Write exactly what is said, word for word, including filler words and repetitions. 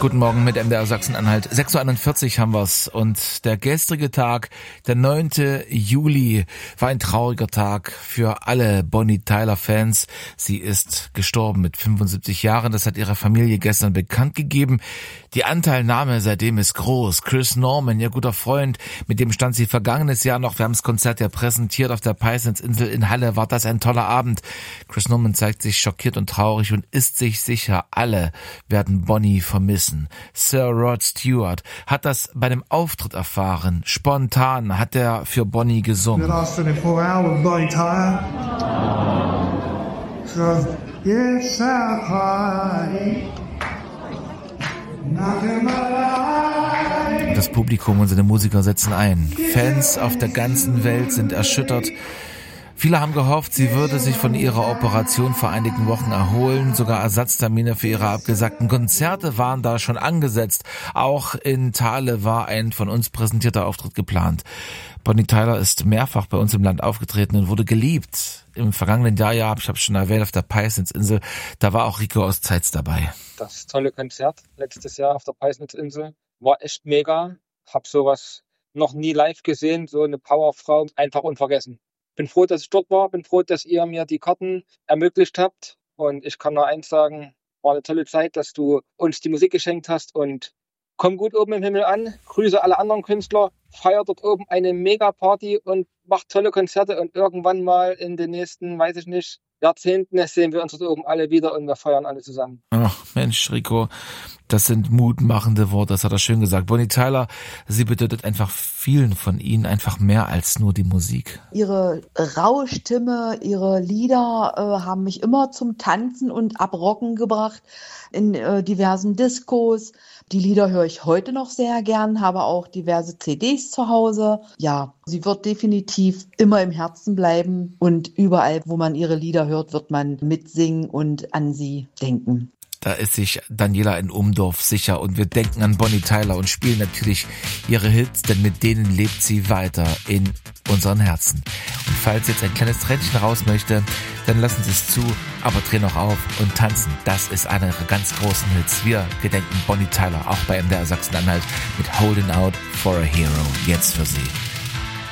Guten Morgen mit M D R Sachsen-Anhalt. sechs Uhr einundvierzig haben wir's und der gestrige Tag, der neunte Juli, war ein trauriger Tag für alle Bonnie Tyler-Fans. Sie ist gestorben mit fünfundsiebzig Jahren. Das hat ihre Familie gestern bekannt gegeben. Die Anteilnahme seitdem ist groß. Chris Norman, ihr guter Freund, mit dem stand sie vergangenes Jahr noch. Wir haben das Konzert ja präsentiert auf der Peißensinsel in Halle. War das ein toller Abend. Chris Norman zeigt sich schockiert und traurig und ist sich sicher, alle werden Bonnie vermissen. Sir Rod Stewart hat das bei dem Auftritt erfahren. Spontan hat er für Bonnie gesungen. Das Publikum und seine Musiker setzen ein. Fans auf der ganzen Welt sind erschüttert. Viele haben gehofft, sie würde sich von ihrer Operation vor einigen Wochen erholen. Sogar Ersatztermine für ihre abgesagten Konzerte waren da schon angesetzt. Auch in Thale war ein von uns präsentierter Auftritt geplant. Bonnie Tyler ist mehrfach bei uns im Land aufgetreten und wurde geliebt. Im vergangenen Jahr, ja, ich habe schon erwähnt, auf der Peißensinsel, da war auch Rico aus Zeitz dabei. Das tolle Konzert letztes Jahr auf der Peißensinsel war echt mega. Hab sowas noch nie live gesehen, so eine Powerfrau, einfach unvergessen. Bin froh, dass ich dort war, bin froh, dass ihr mir die Karten ermöglicht habt. Und ich kann nur eins sagen, war eine tolle Zeit, dass du uns die Musik geschenkt hast. Und komm gut oben im Himmel an, grüße alle anderen Künstler, feier dort oben eine Mega-Party und macht tolle Konzerte. Und irgendwann mal in den nächsten, weiß ich nicht, Jahrzehnten sehen wir uns dort oben alle wieder und wir feiern alle zusammen. Ach Mensch, Rico, das sind mutmachende Worte, das hat er schön gesagt. Bonnie Tyler, sie bedeutet einfach vielen von ihnen einfach mehr als nur die Musik. Ihre raue Stimme, ihre Lieder äh, haben mich immer zum Tanzen und Abrocken gebracht in äh, diversen Diskos. Die Lieder höre ich heute noch sehr gern, habe auch diverse C Ds zu Hause. Ja, sie wird definitiv immer im Herzen bleiben und überall, wo man ihre Lieder hört, wird man mitsingen und an sie denken. Da ist sich Daniela in Umdorf sicher und wir denken an Bonnie Tyler und spielen natürlich ihre Hits, denn mit denen lebt sie weiter in unseren Herzen. Und falls jetzt ein kleines Tränchen raus möchte, dann lassen Sie es zu, aber drehen noch auf und tanzen. Das ist einer ihrer ganz großen Hits. Wir gedenken Bonnie Tyler, auch bei M D R Sachsen-Anhalt mit Holding Out for a Hero. Jetzt für Sie.